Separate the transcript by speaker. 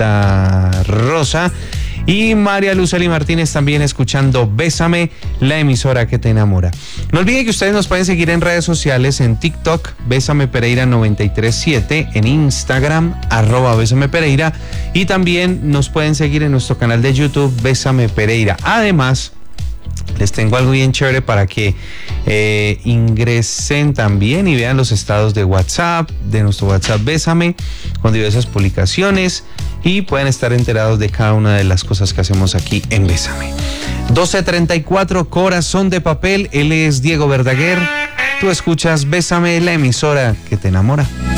Speaker 1: Santa Rosa. Y María Lucely Martínez también escuchando Bésame, la emisora que te enamora. No olviden que ustedes nos pueden seguir en redes sociales, en TikTok, Bésame Pereira 937, en Instagram, @Bésame Pereira, y también nos pueden seguir en nuestro canal de YouTube, Bésame Pereira. Además, les tengo algo bien chévere para que ingresen también y vean los estados de WhatsApp, de nuestro WhatsApp Bésame, con diversas publicaciones, y pueden estar enterados de cada una de las cosas que hacemos aquí en Bésame. 12:34, Corazón de Papel. Él es Diego Verdaguer. Tú escuchas Bésame, la emisora que te enamora.